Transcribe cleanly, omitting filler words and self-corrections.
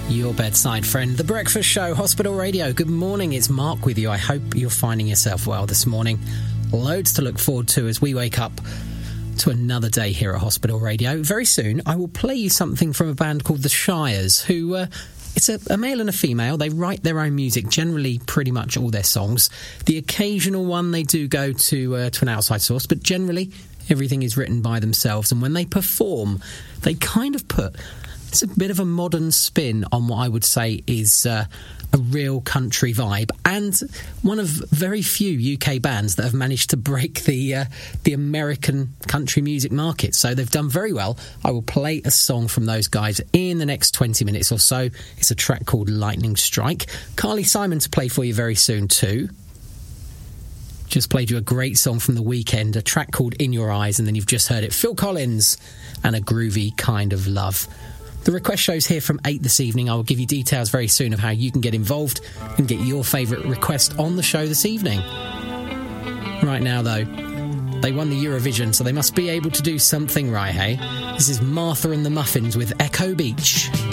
Your bedside friend, The Breakfast Show, Hospital Radio. Good morning, it's Mark with you. I hope you're finding yourself well this morning. Loads to look forward to as we wake up to another day here at Hospital Radio. Very soon, I will play you something from a band called The Shires, who, it's a male and a female. They write their own music, generally pretty much all their songs. The occasional one, they do go to an outside source, but generally everything is written by themselves. And when they perform, they kind of put... It's a bit of a modern spin on what I would say is a real country vibe, and one of very few UK bands that have managed to break the American country music market. So they've done very well. I will play a song from those guys in the next 20 minutes or so. It's a track called Lightning Strike. Carly Simon to play for you very soon too. Just played you a great song from The Weeknd, a track called In Your Eyes, and then you've just heard it, Phil Collins and A Groovy Kind of Love. The request show's here from 8 this evening. I will give you details very soon of how you can get involved and get your favourite request on the show this evening. Right now, though, they won the Eurovision, so they must be able to do something right, hey? This is Martha and the Muffins with Echo Beach.